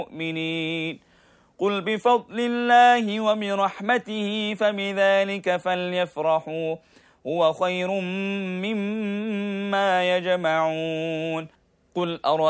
المؤمنين قل بفضل الله وبرحمته فبذلك فليفرحوا هو خير مما يجمعون قل